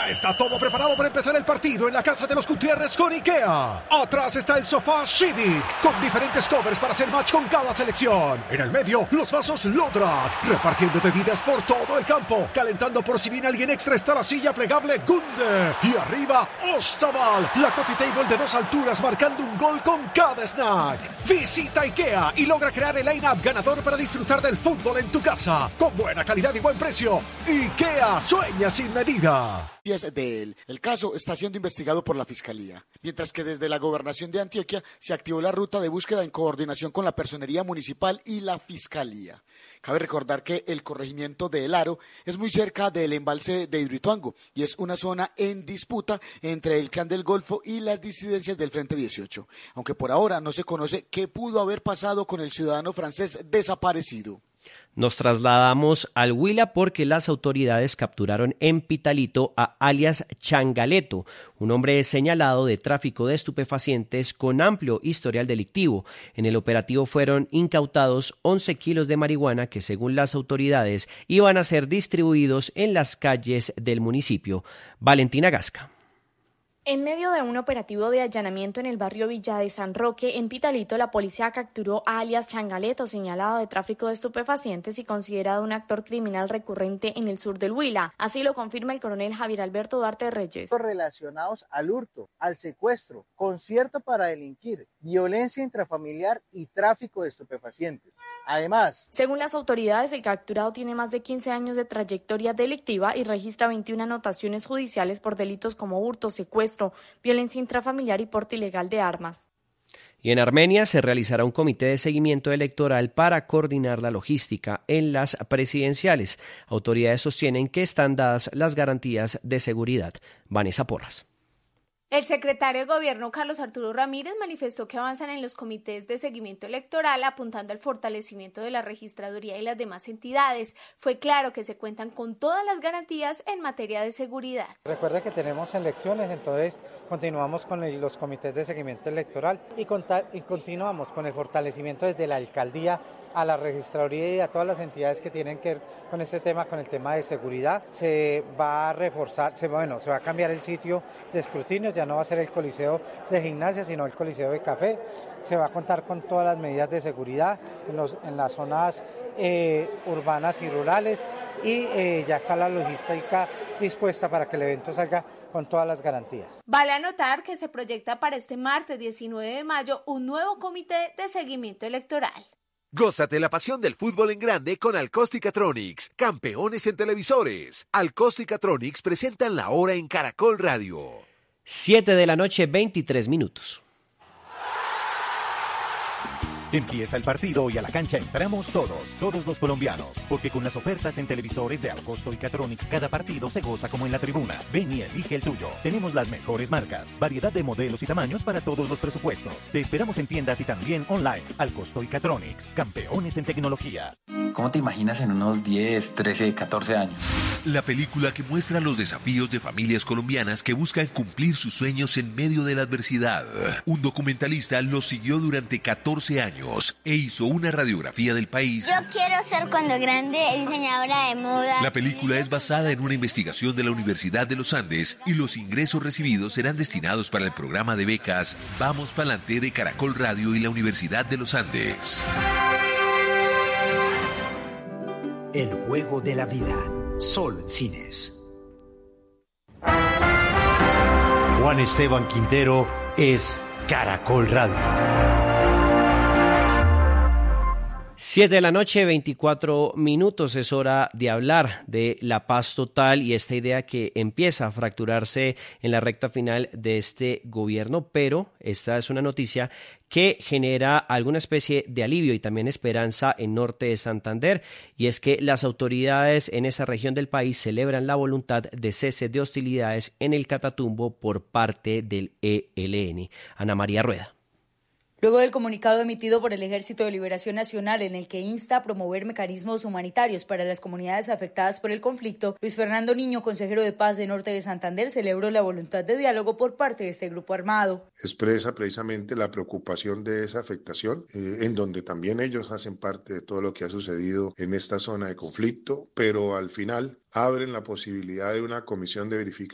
Ya está todo preparado para empezar el partido en la casa de los Gutiérrez con IKEA. Atrás está el sofá Civic, con diferentes covers para hacer match con cada selección. En el medio, los vasos Lodrat, repartiendo bebidas por todo el campo. Calentando por si viene alguien extra está la silla plegable Gunde. Y arriba, Ostaval, la coffee table de 2 alturas marcando un gol con cada snack. Visita IKEA y logra crear el line-up ganador para disfrutar del fútbol en tu casa. Con buena calidad y buen precio. IKEA, sueña sin medida. De él. El caso está siendo investigado por la Fiscalía, mientras que desde la Gobernación de Antioquia se activó la ruta de búsqueda en coordinación con la Personería Municipal y la Fiscalía. Cabe recordar que el corregimiento de El Aro es muy cerca del embalse de Hidroituango y es una zona en disputa entre el Clan del Golfo y las disidencias del Frente 18, aunque por ahora no se conoce qué pudo haber pasado con el ciudadano francés desaparecido. Nos trasladamos al Huila porque las autoridades capturaron en Pitalito a alias Changaleto, un hombre señalado de tráfico de estupefacientes con amplio historial delictivo. En el operativo fueron incautados 11 kilos de marihuana que, según las autoridades, iban a ser distribuidos en las calles del municipio. Valentina Gasca. En medio de un operativo de allanamiento en el barrio Villa de San Roque, en Pitalito, la policía capturó a alias Changaleto, señalado de tráfico de estupefacientes y considerado un actor criminal recurrente en el sur del Huila. Así lo confirma el coronel Javier Alberto Duarte Reyes. Relacionados al hurto, al secuestro, concierto para delinquir, violencia intrafamiliar y tráfico de estupefacientes. Además, según las autoridades, el capturado tiene más de 15 años de trayectoria delictiva y registra 21 anotaciones judiciales por delitos como hurto, secuestro, violencia intrafamiliar y porte ilegal de armas. Y en Armenia se realizará un comité de seguimiento electoral para coordinar la logística en las presidenciales. Autoridades sostienen que están dadas las garantías de seguridad. Vanessa Porras. El secretario de Gobierno, Carlos Arturo Ramírez, manifestó que avanzan en los comités de seguimiento electoral apuntando al fortalecimiento de la registraduría y las demás entidades. Fue claro que se cuentan con todas las garantías en materia de seguridad. Recuerde que tenemos elecciones, entonces continuamos con los comités de seguimiento electoral y continuamos con el fortalecimiento desde la alcaldía a la registraduría y a todas las entidades que tienen que ver con este tema, con el tema de seguridad. Se va a reforzar, se va a cambiar el sitio de escrutinio, ya no va a ser el Coliseo de Gimnasia, sino el Coliseo de Café. Se va a contar con todas las medidas de seguridad en las zonas urbanas y rurales y ya está la logística dispuesta para que el evento salga con todas las garantías. Vale anotar que se proyecta para este martes 19 de mayo un nuevo comité de seguimiento electoral. Gózate la pasión del fútbol en grande con Alcóstica-Tronics, campeones en televisores. Alcóstica-Tronics presentan la hora en Caracol Radio. 7 de la noche, 23 minutos. Empieza el partido y a la cancha entramos todos los colombianos, porque con las ofertas en televisores de Alcosto y Catronics cada partido se goza como en la tribuna. Ven y elige el tuyo. Tenemos las mejores marcas, variedad de modelos y tamaños para todos los presupuestos. Te esperamos en tiendas y también online. Alcosto y Catronics, campeones en tecnología. ¿Cómo te imaginas en unos 10, 13, 14 años? La película que muestra los desafíos de familias colombianas que buscan cumplir sus sueños en medio de la adversidad. Un documentalista los siguió durante 14 años e hizo una radiografía del país. Yo quiero ser cuando grande diseñadora de moda. La película es basada en una investigación de la Universidad de los Andes y los ingresos recibidos serán destinados para el programa de becas Vamos Pa'lante de Caracol Radio y la Universidad de los Andes. El juego de la vida. Solo en cines. Juan Esteban Quintero es Caracol Radio. 7 de la noche, 24 minutos. Es hora de hablar de la paz total y esta idea que empieza a fracturarse en la recta final de este gobierno, pero esta es una noticia que genera alguna especie de alivio y también esperanza en norte de Santander, y es que las autoridades en esa región del país celebran la voluntad de cese de hostilidades en el Catatumbo por parte del ELN. Ana María Rueda. Luego del comunicado emitido por el Ejército de Liberación Nacional en el que insta a promover mecanismos humanitarios para las comunidades afectadas por el conflicto, Luis Fernando Niño, consejero de paz de Norte de Santander, celebró la voluntad de diálogo por parte de este grupo armado. Expresa precisamente la preocupación de esa afectación, en donde también ellos hacen parte de todo lo que ha sucedido en esta zona de conflicto, pero al final abren la posibilidad de una comisión de verificación